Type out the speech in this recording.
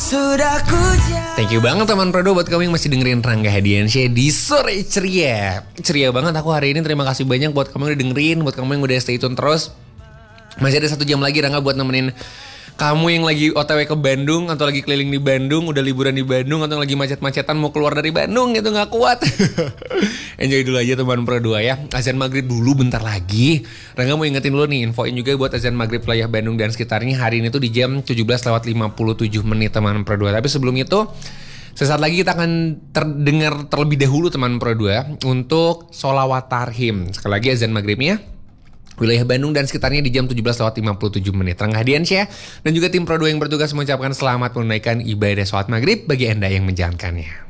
Thank you banget teman Prodo buat kamu yang masih dengerin Rangga Hadiansyah di Sore Ceria. Ceria banget aku hari ini, terima kasih banyak buat kamu yang udah dengerin, buat kamu yang udah stay tune terus. Masih ada 1 jam lagi Rangga buat nemenin kamu yang lagi OTW ke Bandung atau lagi keliling di Bandung, udah liburan di Bandung atau lagi macet-macetan mau keluar dari Bandung gitu gak kuat. Enjoy dulu aja teman Pro 2 ya. Azan maghrib dulu bentar lagi. Rangga mau ingetin dulu nih, infoin juga buat azan maghrib wilayah Bandung dan sekitarnya hari ini tuh di jam 17:57 teman Pro 2. Tapi sebelum itu sesaat lagi kita akan terdengar terlebih dahulu teman Pro 2 untuk sholawat tarhim. Sekali lagi azan maghribnya wilayah Bandung dan sekitarnya di jam 17:57. Rangga Hadiansyah dan juga tim Pro 2 yang bertugas mengucapkan selamat menunaikan ibadah sholat maghrib bagi Anda yang menjalankannya.